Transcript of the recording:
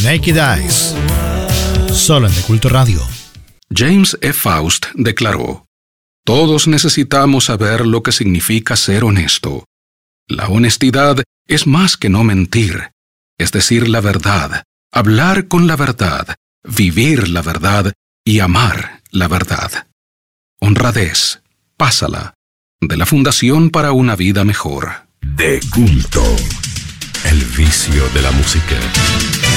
Naked Eyes, solo en De Culto Radio. James E. Faust declaró: todos necesitamos saber lo que significa ser honesto. La honestidad es más que no mentir, es decir la verdad, hablar con la verdad, vivir la verdad y amar la verdad. Honradez, pásala, de la Fundación para una Vida Mejor. De Culto, el vicio de la música.